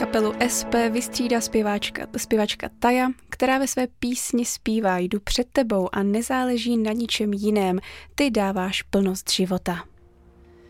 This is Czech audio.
Kapelu SP vystřídá zpěvačka Taja, která ve své písni zpívá: Jdu před tebou a nezáleží na ničem jiném, ty dáváš plnost života.